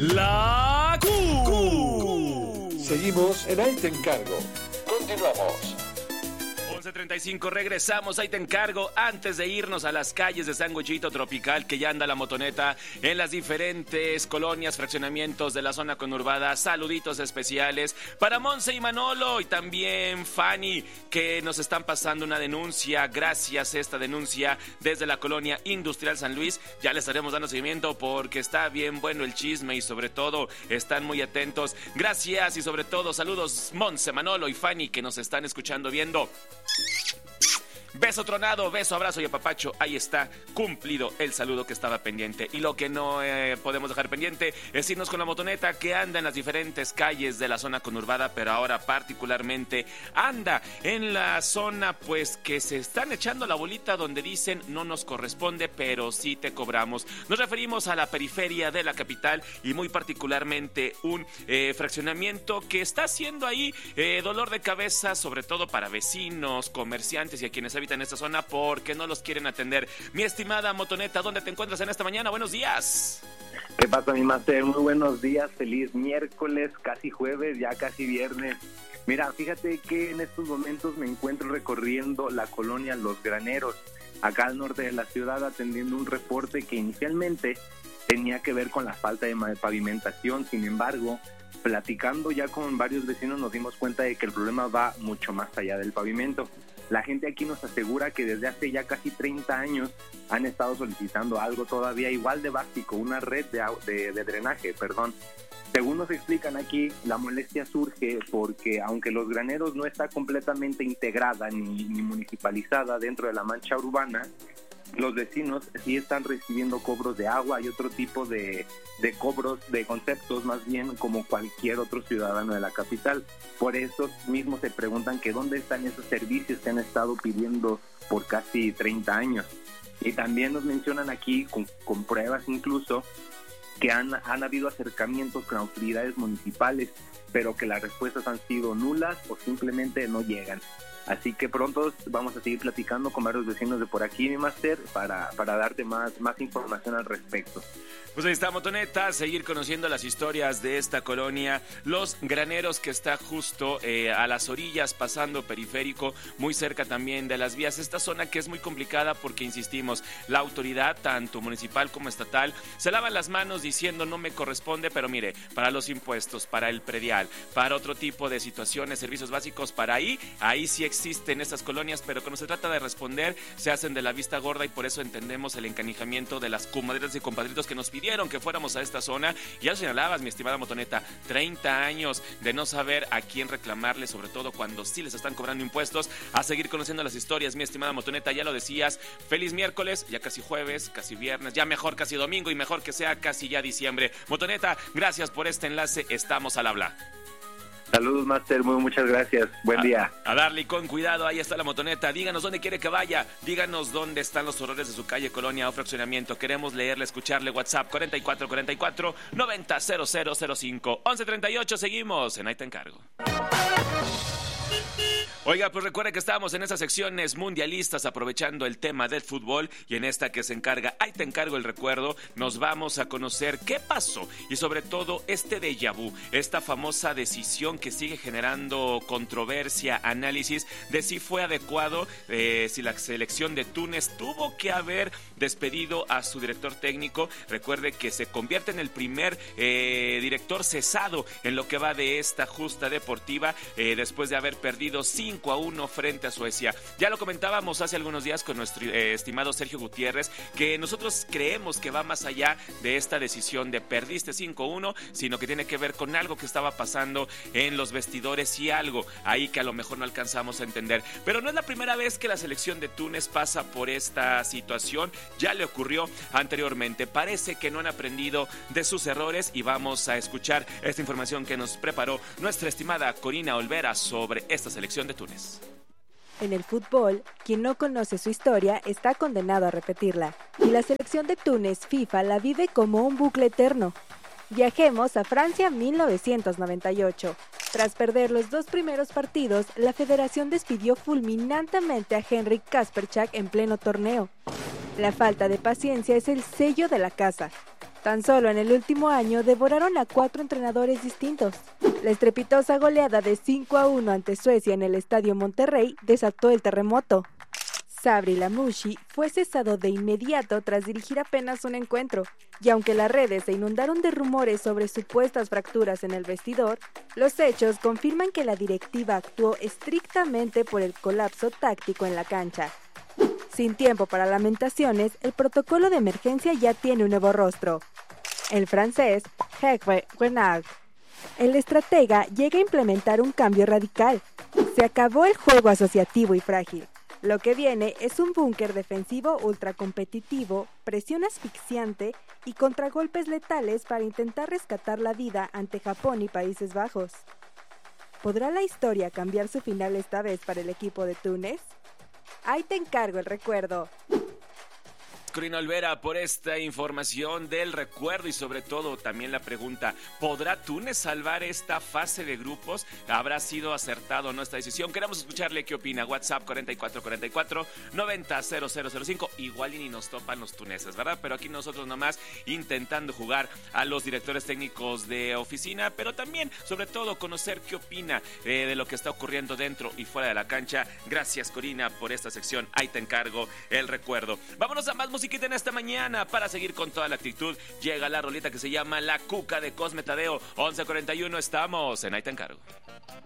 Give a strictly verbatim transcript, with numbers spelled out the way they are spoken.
La Q. Seguimos en Ahí Te Encargo. Continuamos. once treinta y cinco, regresamos, ahí te encargo, antes de irnos a las calles de Sanguchito Tropical, que ya anda la motoneta en las diferentes colonias, fraccionamientos de la zona conurbada. Saluditos especiales para Monse y Manolo y también Fanny, que nos están pasando una denuncia. Gracias a esta denuncia desde la colonia Industrial San Luis, ya le estaremos dando seguimiento porque está bien bueno el chisme y sobre todo están muy atentos. Gracias y sobre todo saludos Monse, Manolo y Fanny, que nos están escuchando, viendo. Beso tronado, beso, abrazo y apapacho. Ahí está, cumplido el saludo que estaba pendiente. Y lo que no eh, podemos dejar pendiente es irnos con la motoneta que anda en las diferentes calles de la zona conurbada, pero ahora particularmente anda en la zona pues que se están echando la bolita, donde dicen no nos corresponde, pero sí te cobramos. Nos referimos a la periferia de la capital y muy particularmente un eh, fraccionamiento que está haciendo ahí eh, dolor de cabeza, sobre todo para vecinos, comerciantes y a quienes habitan en esta zona porque no los quieren atender. Mi estimada motoneta, ¿dónde te encuentras en esta mañana? Buenos días. ¿Qué pasa, mi máster? Muy buenos días, feliz miércoles, casi jueves, ya casi viernes. Mira, fíjate que en estos momentos me encuentro recorriendo la colonia Los Graneros, acá al norte de la ciudad, atendiendo un reporte que inicialmente tenía que ver con la falta de pavimentación. Sin embargo, platicando ya con varios vecinos nos dimos cuenta de que el problema va mucho más allá del pavimento. La gente aquí nos asegura que desde hace ya casi treinta años han estado solicitando algo todavía igual de básico, una red de, de, de drenaje, perdón. Según nos explican aquí, la molestia surge porque aunque Los Graneros no está completamente integrada ni, ni municipalizada dentro de la mancha urbana, los vecinos sí están recibiendo cobros de agua y otro tipo de, de cobros, de conceptos más bien como cualquier otro ciudadano de la capital. Por eso mismo se preguntan que dónde están esos servicios que han estado pidiendo por casi treinta años. Y también nos mencionan aquí, con, con pruebas incluso, que han, han habido acercamientos con autoridades municipales, pero que las respuestas han sido nulas o simplemente no llegan. Así que pronto vamos a seguir platicando con varios vecinos de por aquí, mi máster, para, para darte más, más información al respecto. Pues ahí está, motoneta, seguir conociendo las historias de esta colonia, Los Graneros, que está justo eh, a las orillas, pasando periférico, muy cerca también de las vías. Esta zona que es muy complicada porque, insistimos, la autoridad, tanto municipal como estatal, se lavan las manos diciendo no me corresponde, pero mire, para los impuestos, para el predial, para otro tipo de situaciones, servicios básicos, para ahí, ahí sí existen estas colonias, pero cuando se trata de responder, se hacen de la vista gorda y por eso entendemos el encanijamiento de las comadritas y compadritos que nos pidieron que fuéramos a esta zona. Ya lo señalabas, mi estimada motoneta, treinta años de no saber a quién reclamarle, sobre todo cuando sí les están cobrando impuestos. A seguir conociendo las historias, mi estimada motoneta, ya lo decías, feliz miércoles, ya casi jueves, casi viernes, ya mejor casi domingo y mejor que sea casi ya diciembre. Motoneta, gracias por este enlace, estamos al habla. Saludos, máster, muy muchas gracias. Buen a, día. A darle con cuidado, ahí está la motoneta. Díganos dónde quiere que vaya. Díganos dónde están los horrores de su calle, colonia o fraccionamiento. Queremos leerle, escucharle. WhatsApp cuarenta y cuatro cuarenta y cuatro noventa cero cero cero cinco. once treinta y ocho, seguimos en Ahí Te Encargo. Oiga, pues recuerda que estamos en esas secciones mundialistas aprovechando el tema del fútbol y en esta que se encarga, ahí te encargo el recuerdo, nos vamos a conocer qué pasó y sobre todo este déjà vu, esta famosa decisión que sigue generando controversia, análisis de si fue adecuado, eh, si la selección de Túnez tuvo que haber despedido a su director técnico. Recuerde que se convierte en el primer eh, director cesado en lo que va de esta justa deportiva eh, después de haber perdido cinco a uno frente a Suecia. Ya lo comentábamos hace algunos días con nuestro eh, estimado Sergio Gutiérrez, que nosotros creemos que va más allá de esta decisión de perdiste cinco a uno, sino que tiene que ver con algo que estaba pasando en los vestidores y algo ahí que a lo mejor no alcanzamos a entender. Pero no es la primera vez que la selección de Túnez pasa por esta situación, ya le ocurrió anteriormente. Parece que no han aprendido de sus errores y vamos a escuchar esta información que nos preparó nuestra estimada Corina Olvera sobre esta selección de Túnez. En el fútbol, quien no conoce su historia está condenado a repetirla, y la selección de Túnez FIFA la vive como un bucle eterno. Viajemos a Francia mil novecientos noventa y ocho. Tras perder los dos primeros partidos, la federación despidió fulminantemente a Henrik Kasperczak en pleno torneo. La falta de paciencia es el sello de la casa. Tan solo en el último año devoraron a cuatro entrenadores distintos. La estrepitosa goleada de cinco a uno ante Suecia en el Estadio Monterrey desató el terremoto. Sabri Lamouchi fue cesado de inmediato tras dirigir apenas un encuentro, y aunque las redes se inundaron de rumores sobre supuestas fracturas en el vestidor, los hechos confirman que la directiva actuó estrictamente por el colapso táctico en la cancha. Sin tiempo para lamentaciones, el protocolo de emergencia ya tiene un nuevo rostro. El francés Hervé Renard. El estratega llega a implementar un cambio radical. Se acabó el juego asociativo y frágil. Lo que viene es un búnker defensivo ultracompetitivo, presión asfixiante y contragolpes letales para intentar rescatar la vida ante Japón y Países Bajos. ¿Podrá la historia cambiar su final esta vez para el equipo de Túnez? Ahí te encargo el recuerdo. Corina Olvera, por esta información del recuerdo y sobre todo también la pregunta, ¿podrá Túnez salvar esta fase de grupos? ¿Habrá sido acertado o no esta decisión? Queremos escucharle qué opina. WhatsApp cuatro cuatro cuatro cuatro noventa cero cero cero cinco. Igual y ni nos topan los tuneses, ¿verdad? Pero aquí nosotros nomás intentando jugar a los directores técnicos de oficina, pero también, sobre todo, conocer qué opina eh, de lo que está ocurriendo dentro y fuera de la cancha. Gracias, Corina, por esta sección. Ahí te encargo el recuerdo. Vámonos a más música en esta mañana para seguir con toda la actitud. Llega la rolita que se llama La Cuca de Cosme Tadeo. once cuarenta y uno, estamos en Ahí te encargo.